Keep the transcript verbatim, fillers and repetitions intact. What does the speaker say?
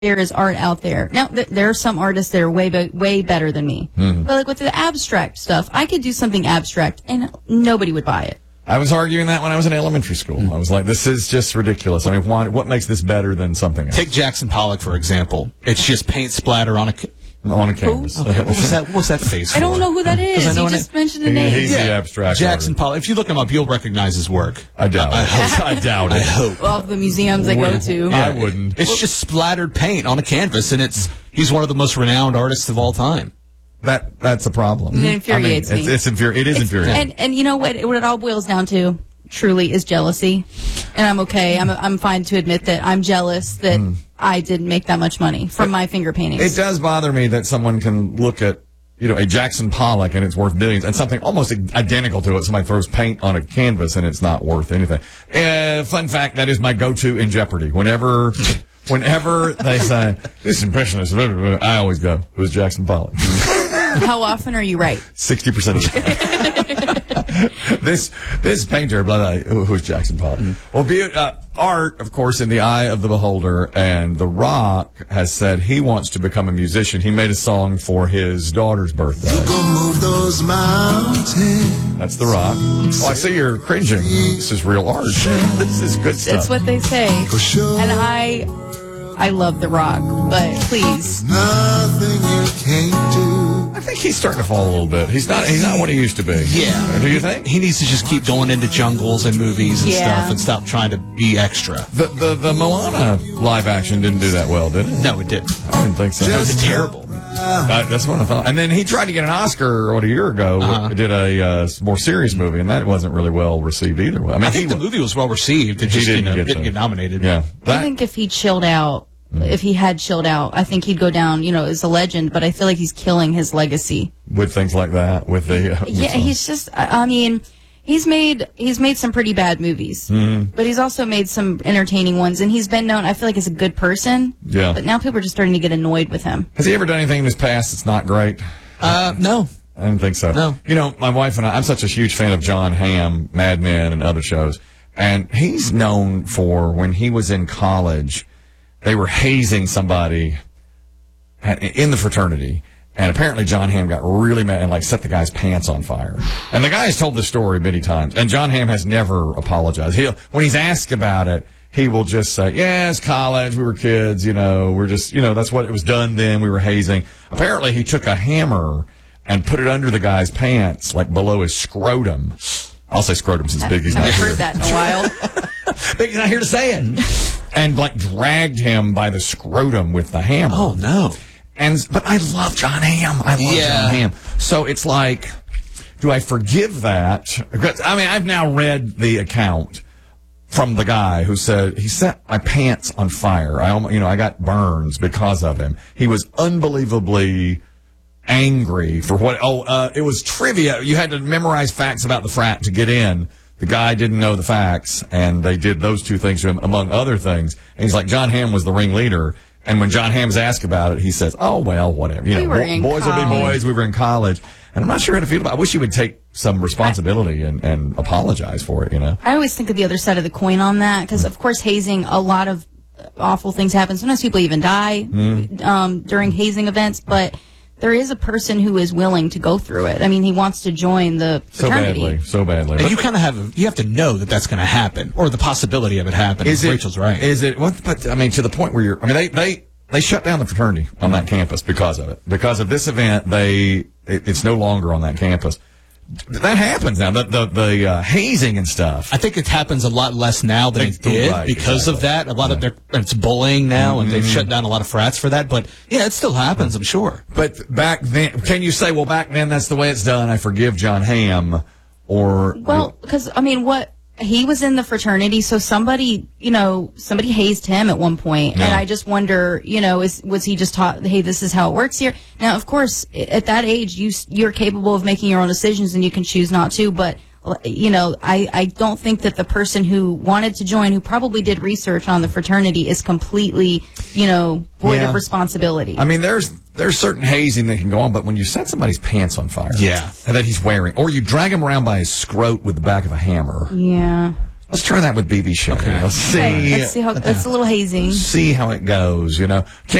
there is art out there. Now, th- there are some artists that are way, be- way better than me. Mm-hmm. But like with the abstract stuff, I could do something abstract and nobody would buy it. I was arguing that when I was in elementary school. Mm-hmm. I was like, this is just ridiculous. I mean, why, what makes this better than something else? Take Jackson Pollock, for example. It's just paint splatter on a... On a canvas. Okay, what was that? What was that face? I don't for? know who that is. I know You just mentioned the he, name. He's yeah. the abstract Jackson artist. Pollock. If you look him up, you'll recognize his work. I doubt I, I it. hope. I doubt it. I hope. Well, the museums I go to. I wouldn't. It's just splattered paint on a canvas, and it's he's one of the most renowned artists of all time. That that's a problem. It infuriates I mean, me. It's, it's infuri- It is It's- infuriating. And, and you know what? What it all boils down to, truly, is jealousy. And I'm okay. I'm I'm fine to admit that I'm jealous that mm. I didn't make that much money from my finger paintings. It does bother me that someone can look at, you know, a Jackson Pollock and it's worth billions, and something almost identical to it, somebody throws paint on a canvas and it's not worth anything. Uh, fun fact, that is my go-to in Jeopardy. Whenever whenever they say, this impressionist, I always go, who's Jackson Pollock? How often are you right? sixty percent of the time. this this painter, blah, blah, who, who's Jackson Pollock? Mm-hmm. Well, be, uh, art, of course, in the eye of the beholder, and The Rock has said he wants to become a musician. He made a song for his daughter's birthday. You go move those mountains. That's The Rock. Oh, I see you're cringing. This is real art. This is good stuff. That's what they say. And I I love The Rock, but please. Nothing you can't do. I think he's starting to fall a little bit. He's not. He's not what he used to be. Yeah. Do you think? He needs to just keep going into jungles and movies and Yeah. stuff and stop trying to be extra. The, the the Moana live action didn't do that well, did it? No, it didn't. I didn't think so. It was terrible. Uh, that's what I thought. And then he tried to get an Oscar what, a year ago. Uh-huh. Did a uh, more serious movie, and that wasn't really well received either. I mean, I think he, the movie was well received. It he just didn't, you know, get, didn't the, get nominated. Yeah. I That, think if he chilled out, if he had chilled out, I think he'd go down, you know, as a legend, but I feel like he's killing his legacy. with things like that, with the uh, Yeah, he's just, I I mean, he's made, he's made some pretty bad movies, mm-hmm. but he's also made some entertaining ones, and he's been known, I feel like, as a good person. Yeah. But now people are just starting to get annoyed with him. Has he ever done anything in his past that's not great? Uh, no. I don't think so. No. You know, my wife and I, I'm such a huge fan of John Hamm, Mad Men, and other shows. And he's known for when he was in college, they were hazing somebody at, in the fraternity. And apparently John Hamm got really mad and, like, set the guy's pants on fire. And the guy has told this story many times. And John Hamm has never apologized. He'll, when he's asked about it, he will just say, yeah, it's college. We were kids, you know, we're just, you know, that's what it was done then. We were hazing. Apparently he took a hammer and put it under the guy's pants, like below his scrotum. I'll say scrotum since Biggie's not I've here. heard that in a while. Biggie's not here to say it. And, like, dragged him by the scrotum with the hammer. Oh, no. And, but I love John Hamm. I love Yeah. John Hamm. So it's like, do I forgive that? I mean, I've now read the account from the guy who said, he set my pants on fire. I almost, you know, I got burns because of him. He was unbelievably angry for what, oh, uh, it was trivia. You had to memorize facts about the frat to get in. The guy didn't know the facts, and they did those two things to him, among other things. And he's like, John Hamm was the ringleader. And when John Hamm's asked about it, he says, oh, well, whatever. You We know, were bo- in boys will be college. boys. We were in college. And I'm not sure how to feel about it. I wish he would take some responsibility and, and apologize for it, you know. I always think of the other side of the coin on that, because, of course, hazing, a lot of awful things happen. Sometimes people even die Mm-hmm. um, during hazing events, but there is a person who is willing to go through it. I mean, he wants to join the So fraternity. badly, so badly. And you kind of have you have to know that that's going to happen, or the possibility of it happening. Is it, Rachel's right. Is it, what, but, I mean, to the point where you're, I mean, they, they, they shut down the fraternity on that campus because of it. Because of this event, they, it, it's no longer on that campus. That happens now, the, the, the uh, hazing and stuff. I think it happens a lot less now than it did Right, because exactly. of that. A lot of their it's bullying now, and they've shut down a lot of frats for that. But yeah, it still happens, I'm sure. But back then, can you say, well, back then that's the way it's done, I forgive John Hamm, or... Well, because, I mean, what, he was in the fraternity, so somebody, you know, somebody hazed him at one point, Yeah. and I just wonder, you know, is was he just taught, hey, this is how it works here? Now, of course, i- at that age, you, s- you're capable of making your own decisions, and you can choose not to, but, you know, I, I don't think that the person who wanted to join, who probably did research on the fraternity, is completely, you know, void Yeah. of responsibility. I mean, there's there's certain hazing that can go on, but when you set somebody's pants on fire, Yeah. and that he's wearing, or you drag him around by his scrot with the back of a hammer, yeah. Let's try that with B B Shea. Let's see. Okay, let's see how. It's a little hazy. See how it goes. You know.